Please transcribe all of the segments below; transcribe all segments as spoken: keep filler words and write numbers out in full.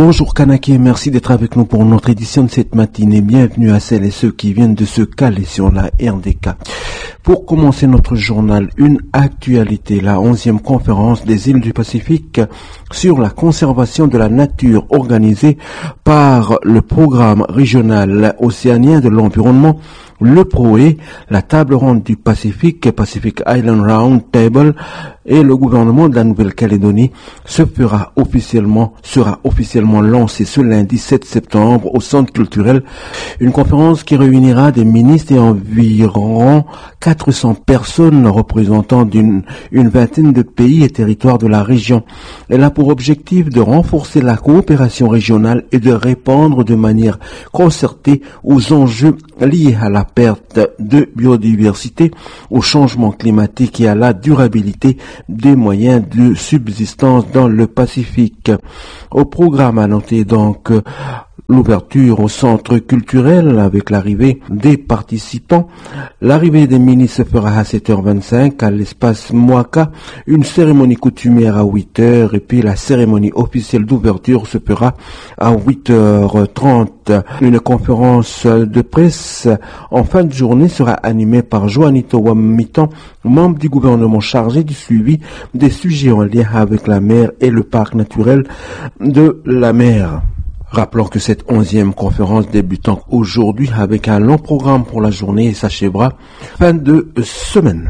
Bonjour Kanaki et merci d'être avec nous pour notre édition de cette matinée. Bienvenue à celles et ceux qui viennent de se caler sur la R D K. Pour commencer notre journal, une actualité, la onzième conférence des îles du Pacifique sur la conservation de la nature organisée par le programme régional océanien de l'environnement, le P R O E, la table ronde du Pacifique, Pacific Island Round Table, et le gouvernement de la Nouvelle-Calédonie se fera officiellement, sera officiellement lancé ce lundi sept septembre au Centre culturel. Une conférence qui réunira des ministres et environ quatre cents personnes représentant d'une, une vingtaine de pays et territoires de la région. Elle a pour objectif de renforcer la coopération régionale et de répondre de manière concertée aux enjeux liés à la perte de biodiversité, au changement climatique et à la durabilité des moyens de subsistance dans le Pacifique. Au programme à noter donc l'ouverture au centre culturel avec l'arrivée des participants. L'arrivée des ministres se fera à sept heures vingt-cinq à l'espace Moaka, une cérémonie coutumière à huit heures et puis la cérémonie officielle d'ouverture se fera à huit heures trente. Une conférence de presse en fin de journée sera animée par Joanito Wamitan, membre du gouvernement chargé du suivi des sujets en lien avec la mer et le parc naturel de la mer. Rappelons que cette onzième conférence débutant aujourd'hui avec un long programme pour la journée et s'achèvera fin de semaine.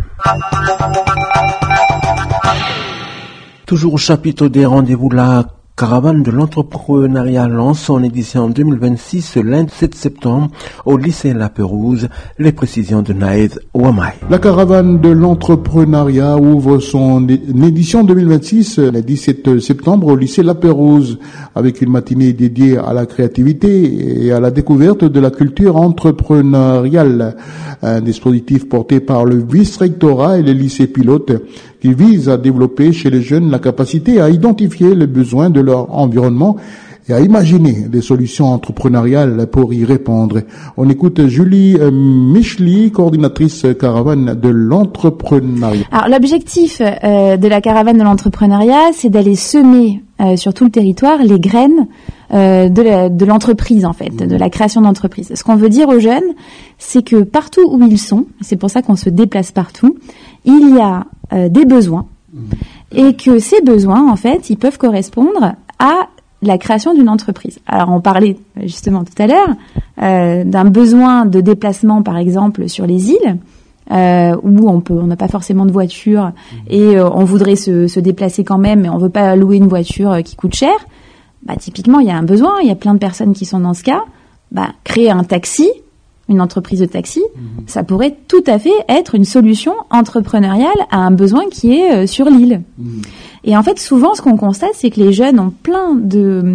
Toujours au chapitre des rendez-vous, la caravane de l'entrepreneuriat lance son édition deux mille vingt-six ce lundi sept septembre au lycée La Pérouse. Les précisions de Naïd Ouamay. La caravane de l'entrepreneuriat ouvre son édition deux mille vingt-six le dix-sept septembre au lycée La Pérouse avec une matinée dédiée à la créativité et à la découverte de la culture entrepreneuriale. Un dispositif porté par le vice-rectorat et les lycées pilotes qui vise à développer chez les jeunes la capacité à identifier les besoins de leur environnement et à imaginer des solutions entrepreneuriales pour y répondre. On écoute Julie Micheli, coordinatrice caravane de l'entrepreneuriat. Alors l'objectif euh, de la caravane de l'entrepreneuriat, c'est d'aller semer euh, sur tout le territoire les graines euh, de, la, de l'entreprise en fait, de la création d'entreprise. Ce qu'on veut dire aux jeunes, c'est que partout où ils sont, c'est pour ça qu'on se déplace partout, il y a euh, des besoins et que ces besoins en fait, ils peuvent correspondre à la création d'une entreprise. Alors on parlait justement tout à l'heure euh, d'un besoin de déplacement par exemple sur les îles euh, où on peut, on n'a pas forcément de voiture et euh, on voudrait se, se déplacer quand même, mais on veut pas louer une voiture euh, qui coûte cher. Bah typiquement il y a un besoin, il y a plein de personnes qui sont dans ce cas. Bah créer un taxi, une entreprise de taxi, mmh. ça pourrait tout à fait être une solution entrepreneuriale à un besoin qui est euh, sur l'île. Mmh. Et en fait, souvent, ce qu'on constate, c'est que les jeunes ont plein de,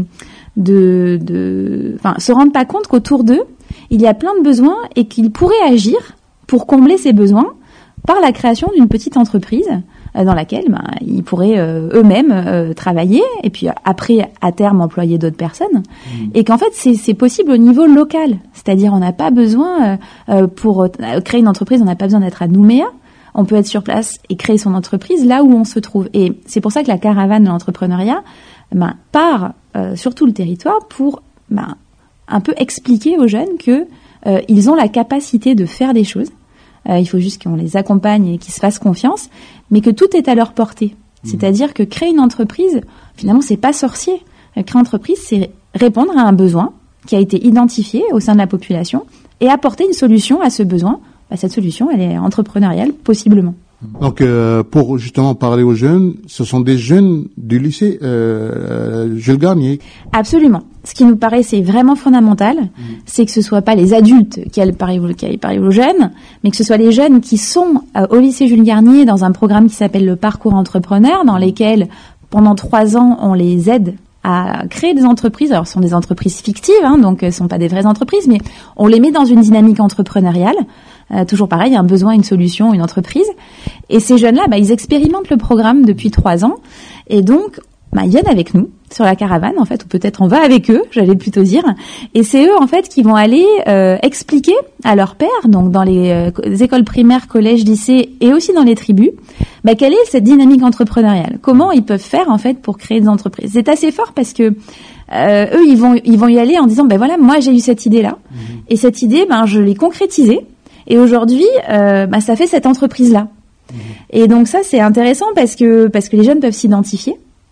de, de, enfin, se rendent pas compte qu'autour d'eux, il y a plein de besoins et qu'ils pourraient agir pour combler ces besoins par la création d'une petite entreprise euh, dans laquelle, ben, ils pourraient euh, eux-mêmes euh, travailler et puis après, à terme, employer d'autres personnes. Mmh. Et qu'en fait, c'est, c'est possible au niveau local. C'est-à-dire, on n'a pas besoin, euh, pour euh, créer une entreprise, on n'a pas besoin d'être à Nouméa. On peut être sur place et créer son entreprise là où on se trouve. Et c'est pour ça que la caravane de l'entrepreneuriat ben, part euh, sur tout le territoire pour ben, un peu expliquer aux jeunes que euh, ils ont la capacité de faire des choses. Euh, il faut juste qu'on les accompagne et qu'ils se fassent confiance, mais que tout est à leur portée. Mmh. C'est-à-dire que créer une entreprise, finalement, c'est pas sorcier. Euh, créer une entreprise, c'est répondre à un besoin qui a été identifié au sein de la population et apporter une solution à ce besoin. Bah, cette solution, elle est entrepreneuriale, possiblement. Donc, euh, pour justement parler aux jeunes, ce sont des jeunes du lycée euh, Jules Garnier. Absolument. Ce qui nous paraît, c'est vraiment fondamental, mmh. c'est que ce soit pas les adultes qui aillent parler, qui aillent parler aux jeunes, mais que ce soit les jeunes qui sont euh, au lycée Jules Garnier dans un programme qui s'appelle le parcours entrepreneur, dans lesquels, pendant trois ans, on les aide à créer des entreprises. Alors, ce sont des entreprises fictives, hein, donc ce ne sont pas des vraies entreprises, mais on les met dans une dynamique entrepreneuriale. Euh, toujours pareil, un besoin, une solution, une entreprise. Et ces jeunes-là, bah, ils expérimentent le programme depuis trois ans. Et donc, bah, ils viennent avec nous sur la caravane, en fait, ou peut-être on va avec eux, j'allais plutôt dire. Et c'est eux, en fait, qui vont aller euh, expliquer à leurs pairs, donc dans les, euh, les écoles primaires, collèges, lycées, et aussi dans les tribus, bah, quelle est cette dynamique entrepreneuriale. Comment ils peuvent faire, en fait, pour créer des entreprises. C'est assez fort parce que euh, eux, ils vont, ils vont y aller en disant, ben voilà, moi j'ai eu cette idée-là, mmh. et cette idée, ben je l'ai concrétisée, et aujourd'hui, euh, ben ça fait cette entreprise-là. Mmh. Et donc ça, c'est intéressant parce que parce que les jeunes peuvent s'identifier.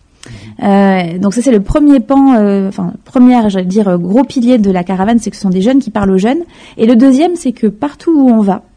Euh, donc ça c'est le premier pan, euh, enfin première, j'allais dire gros pilier de la caravane, c'est que ce sont des jeunes qui parlent aux jeunes. Et le deuxième, c'est que partout où on va,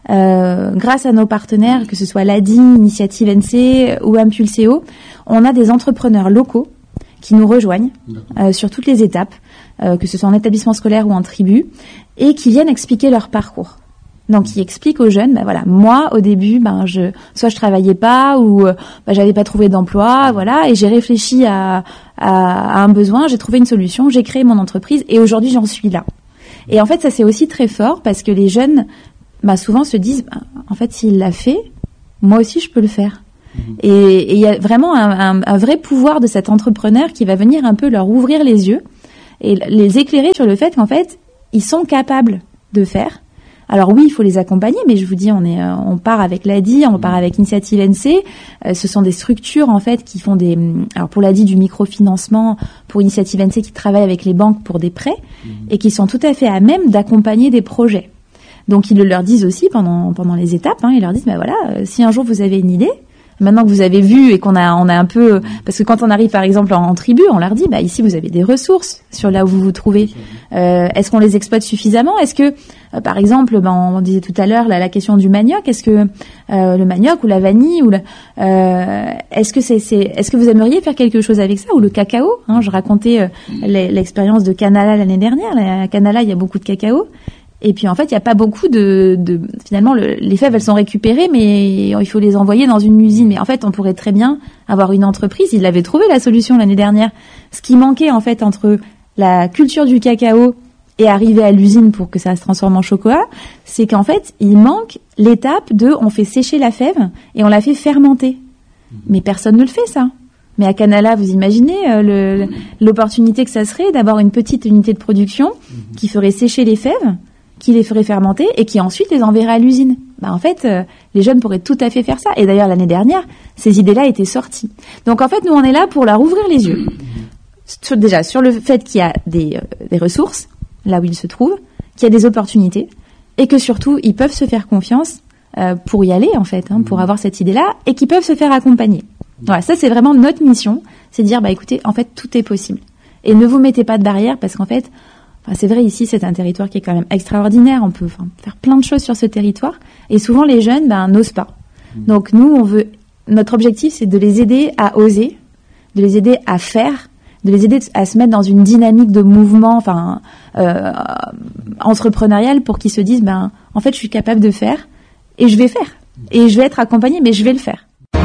euh, grâce à nos partenaires, que ce soit l'A D I, Initiative N C ou Impulseo, on a des entrepreneurs locaux qui nous rejoignent euh, sur toutes les étapes, euh, que ce soit en établissement scolaire ou en tribu, et qui viennent expliquer leur parcours. Donc, ils expliquent aux jeunes, ben voilà, moi au début, ben je, soit je travaillais pas ou ben, j'avais pas trouvé d'emploi, voilà, et j'ai réfléchi à, à, à un besoin, j'ai trouvé une solution, j'ai créé mon entreprise et aujourd'hui j'en suis là. Et en fait, ça c'est aussi très fort parce que les jeunes, ben souvent se disent, ben, en fait, s'il l'a fait, moi aussi je peux le faire. Mmh. Et il y a vraiment un, un, un vrai pouvoir de cet entrepreneur qui va venir un peu leur ouvrir les yeux et les éclairer sur le fait qu'en fait, ils sont capables de faire. Alors oui, il faut les accompagner, mais je vous dis, on est, on part avec l'A D I, on part avec Initiative N C. Euh, ce sont des structures en fait qui font des, alors pour l'A D I du microfinancement, pour Initiative N C qui travaille avec les banques pour des prêts mmh. et qui sont tout à fait à même d'accompagner des projets. Donc ils le leur disent aussi pendant pendant les étapes. Hein, ils leur disent, ben voilà, euh, si un jour vous avez une idée. Maintenant que vous avez vu et qu'on a, on a un peu, parce que quand on arrive par exemple en, en tribu, on leur dit, bah ici vous avez des ressources sur là où vous vous trouvez. Euh, est-ce qu'on les exploite suffisamment? Est-ce que, euh, par exemple, ben on disait tout à l'heure la, la question du manioc, est-ce que euh, le manioc ou la vanille ou la, euh, est-ce que c'est, c'est, est-ce que vous aimeriez faire quelque chose avec ça ou le cacao? Hein, je racontais euh, l'expérience de Canala l'année dernière. À Canala, il y a beaucoup de cacao. Et puis en fait, il n'y a pas beaucoup de, de finalement le, les fèves, elles sont récupérées, mais il faut les envoyer dans une usine. Mais en fait, on pourrait très bien avoir une entreprise. Ils avaient trouvé la solution l'année dernière. Ce qui manquait en fait entre la culture du cacao et arriver à l'usine pour que ça se transforme en chocolat, c'est qu'en fait, il manque l'étape de on fait sécher la fève et on la fait fermenter. Mais personne ne le fait ça. Mais à Canala, vous imaginez euh, le, l'opportunité que ça serait d'avoir une petite unité de production qui ferait sécher les fèves, qui les ferait fermenter et qui ensuite les enverrait à l'usine. Bah en fait, euh, les jeunes pourraient tout à fait faire ça. Et d'ailleurs, l'année dernière, ces idées-là étaient sorties. Donc en fait, nous, on est là pour leur ouvrir les yeux. Sur, déjà, sur le fait qu'il y a des, euh, des ressources, là où ils se trouvent, qu'il y a des opportunités, et que surtout, ils peuvent se faire confiance euh, pour y aller, en fait, hein, pour avoir cette idée-là, et qu'ils peuvent se faire accompagner. Voilà, ça, c'est vraiment notre mission, c'est de dire, bah écoutez, en fait, tout est possible. Et ne vous mettez pas de barrière, parce qu'en fait, enfin, c'est vrai, ici, c'est un territoire qui est quand même extraordinaire. On peut enfin, faire plein de choses sur ce territoire. Et souvent, les jeunes, ben, n'osent pas. Donc, nous, on veut, notre objectif, c'est de les aider à oser, de les aider à faire, de les aider à se mettre dans une dynamique de mouvement, enfin, euh, entrepreneurial pour qu'ils se disent, ben, en fait, je suis capable de faire et je vais faire. Et je vais être accompagnée, mais je vais le faire.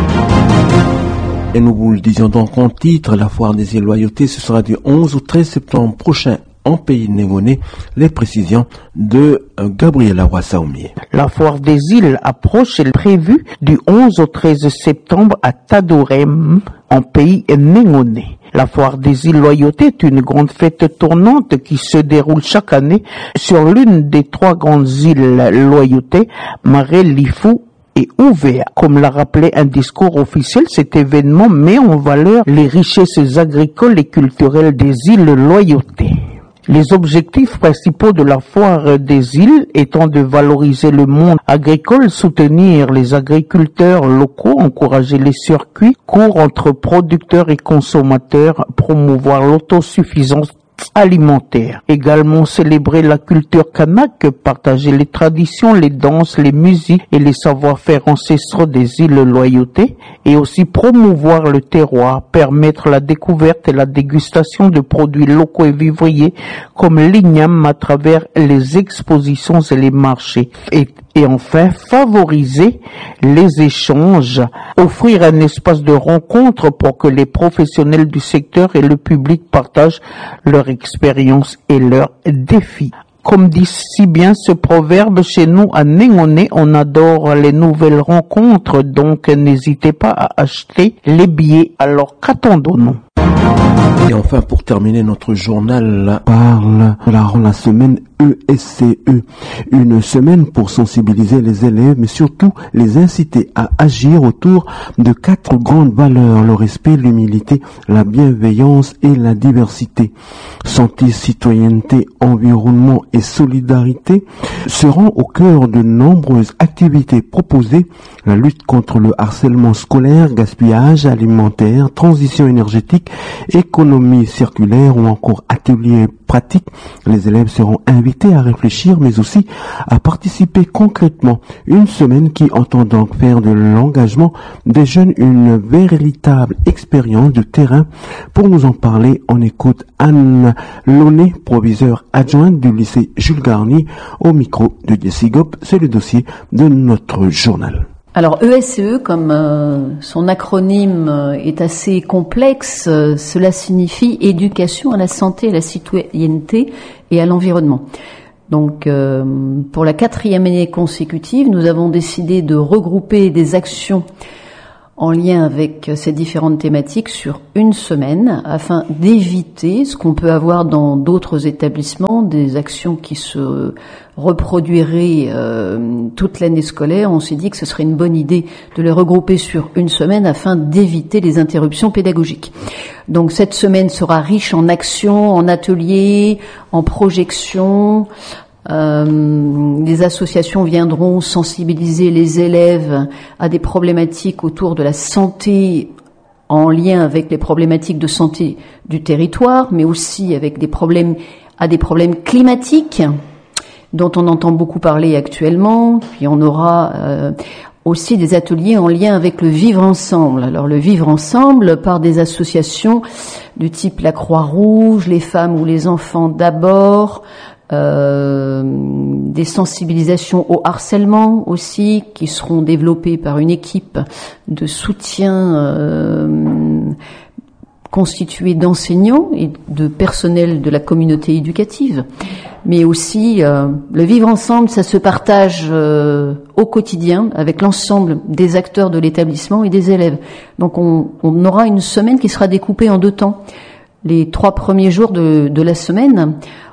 Et nous vous le disions donc en titre, la foire des Îles-Loyauté, ce sera du onze au treize septembre prochain en pays Némoné. Les précisions de Gabriela Roissaomier. La foire des îles approche, elle est prévue du onze au treize septembre à Tadorem, en pays Némoné. La foire des îles Loyauté est une grande fête tournante qui se déroule chaque année sur l'une des trois grandes îles Loyauté, Marais, Lifou et Ouvéa. Comme l'a rappelé un discours officiel, cet événement met en valeur les richesses agricoles et culturelles des îles Loyauté. Les objectifs principaux de la foire des îles étant de valoriser le monde agricole, soutenir les agriculteurs locaux, encourager les circuits courts entre producteurs et consommateurs, promouvoir l'autosuffisance alimentaire. Également célébrer la culture kanak, partager les traditions, les danses, les musiques et les savoir-faire ancestraux des îles Loyauté, et aussi promouvoir le terroir, permettre la découverte et la dégustation de produits locaux et vivriers comme l'igname à travers les expositions et les marchés. Et Et enfin, favoriser les échanges, offrir un espace de rencontre pour que les professionnels du secteur et le public partagent leur expérience et leurs défis. Comme dit si bien ce proverbe, chez nous à Négoné, on adore les nouvelles rencontres, donc n'hésitez pas à acheter les billets. Alors qu'attendons-nous? Et enfin, pour terminer, notre journal parle de la, la semaine E S C E. Une semaine pour sensibiliser les élèves, mais surtout les inciter à agir autour de quatre grandes valeurs: le respect, l'humilité, la bienveillance et la diversité. Santé, citoyenneté, environnement et solidarité seront au cœur de nombreuses activités proposées. La lutte contre le harcèlement scolaire, gaspillage alimentaire, transition énergétique, économie circulaire ou encore ateliers pratiques. Les élèves seront invités à réfléchir mais aussi à participer concrètement. Une semaine qui entend donc faire de l'engagement des jeunes une véritable expérience de terrain. Pour nous en parler, on écoute Anne Launay, proviseure adjointe du lycée Jules Garny, au micro de Jessie Gop. C'est le dossier de notre journal. Alors E S C E, comme euh, son acronyme euh, est assez complexe, euh, cela signifie éducation à la santé, à la citoyenneté et à l'environnement. Donc euh, pour la quatrième année consécutive, nous avons décidé de regrouper des actions en lien avec ces différentes thématiques sur une semaine afin d'éviter ce qu'on peut avoir dans d'autres établissements, des actions qui se reproduiraient euh, toute l'année scolaire. On s'est dit que ce serait une bonne idée de les regrouper sur une semaine afin d'éviter les interruptions pédagogiques. Donc cette semaine sera riche en actions, en ateliers, en projections. Euh, les associations viendront sensibiliser les élèves à des problématiques autour de la santé en lien avec les problématiques de santé du territoire, mais aussi avec des problèmes à des problèmes climatiques dont on entend beaucoup parler actuellement. Puis on aura euh, aussi des ateliers en lien avec le vivre ensemble. Alors le vivre ensemble par des associations du type la Croix-Rouge, les femmes ou les enfants d'abord, Euh, des sensibilisations au harcèlement aussi qui seront développées par une équipe de soutien euh, constituée d'enseignants et de personnel de la communauté éducative, mais aussi euh, le vivre ensemble, ça se partage euh, au quotidien avec l'ensemble des acteurs de l'établissement et des élèves. Donc on, on aura une semaine qui sera découpée en deux temps. Les trois premiers jours de, de la semaine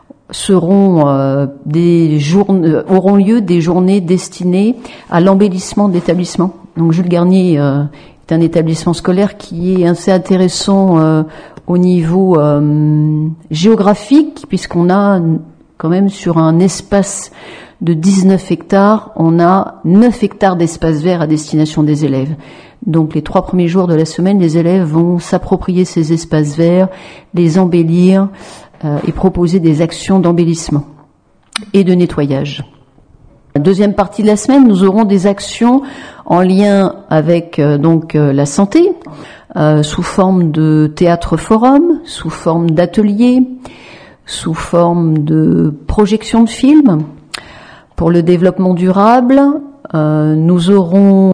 seront euh, des journées, auront lieu des journées destinées à l'embellissement de l'établissement. Donc Jules Garny euh, est un établissement scolaire qui est assez intéressant euh, au niveau euh, géographique, puisqu'on a quand même sur un espace de dix-neuf hectares, on a neuf hectares d'espace vert à destination des élèves. Donc les trois premiers jours de la semaine, les élèves vont s'approprier ces espaces verts, les embellir, et proposer des actions d'embellissement et de nettoyage. La deuxième partie de la semaine, nous aurons des actions en lien avec euh, donc euh, la santé, euh, sous forme de théâtre-forum, sous forme d'ateliers, sous forme de projection de films. Pour le développement durable, euh, nous aurons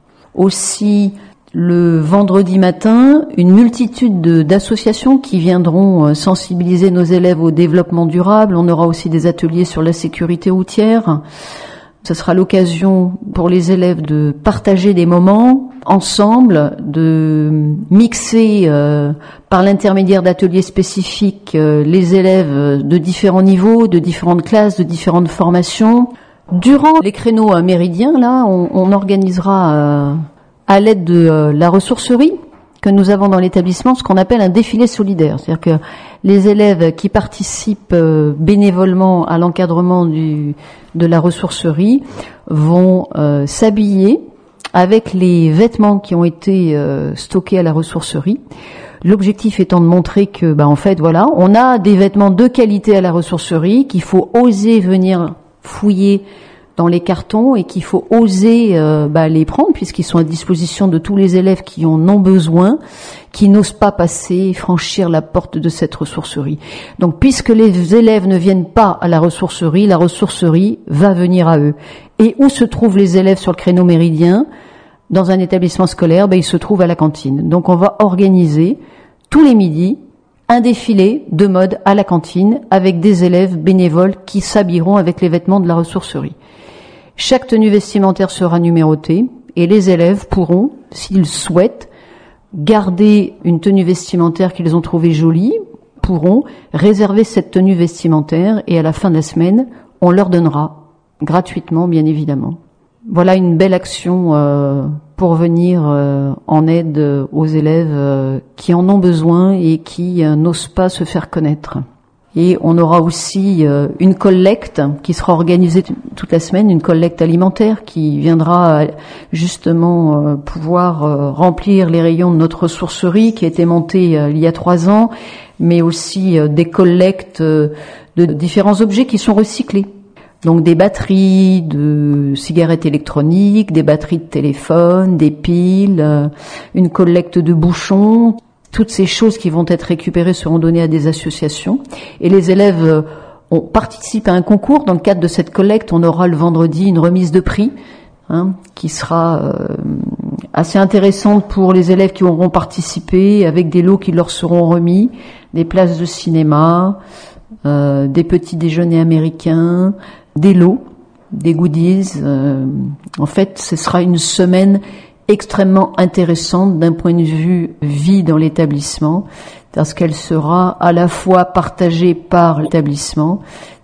aussi le vendredi matin, une multitude de, d'associations qui viendront sensibiliser nos élèves au développement durable. On aura aussi des ateliers sur la sécurité routière. Ce sera l'occasion pour les élèves de partager des moments ensemble, de mixer euh, par l'intermédiaire d'ateliers spécifiques euh, les élèves de différents niveaux, de différentes classes, de différentes formations. Durant les créneaux euh, méridiens, là, on, on organisera euh, à l'aide de euh, la ressourcerie que nous avons dans l'établissement, ce qu'on appelle un défilé solidaire. C'est-à-dire que les élèves qui participent euh, bénévolement à l'encadrement du, de la ressourcerie vont euh, s'habiller avec les vêtements qui ont été euh, stockés à la ressourcerie. L'objectif étant de montrer que, bah, en fait, voilà, on a des vêtements de qualité à la ressourcerie, qu'il faut oser venir fouiller dans les cartons et qu'il faut oser euh, bah, les prendre puisqu'ils sont à disposition de tous les élèves qui en ont besoin, qui n'osent pas passer, franchir la porte de cette ressourcerie. Donc puisque les élèves ne viennent pas à la ressourcerie, la ressourcerie va venir à eux. Et où se trouvent les élèves sur le créneau méridien? Dans un établissement scolaire, bah, ils se trouvent à la cantine. Donc on va organiser tous les midis un défilé de mode à la cantine avec des élèves bénévoles qui s'habilleront avec les vêtements de la ressourcerie. Chaque tenue vestimentaire sera numérotée et les élèves pourront, s'ils souhaitent, garder une tenue vestimentaire qu'ils ont trouvée jolie, pourront réserver cette tenue vestimentaire et à la fin de la semaine, on leur donnera gratuitement, bien évidemment. Voilà une belle action euh, pour venir euh, en aide aux élèves euh, qui en ont besoin et qui euh, n'osent pas se faire connaître. Et on aura aussi euh, une collecte qui sera organisée t- toute la semaine, une collecte alimentaire qui viendra euh, justement euh, pouvoir euh, remplir les rayons de notre ressourcerie qui a été montée euh, il y a trois ans, mais aussi euh, des collectes euh, de différents objets qui sont recyclés. Donc des batteries de cigarettes électroniques, des batteries de téléphone, des piles, euh, une collecte de bouchons. Toutes ces choses qui vont être récupérées seront données à des associations. Et les élèves euh, ont participé à un concours. Dans le cadre de cette collecte, on aura le vendredi une remise de prix hein, qui sera euh, assez intéressante pour les élèves qui auront participé, avec des lots qui leur seront remis, des places de cinéma, euh, des petits déjeuners américains, des lots, des goodies. Euh, en fait, ce sera une semaine extrêmement intéressante d'un point de vue vie dans l'établissement, parce qu'elle sera à la fois partagée par l'établissement,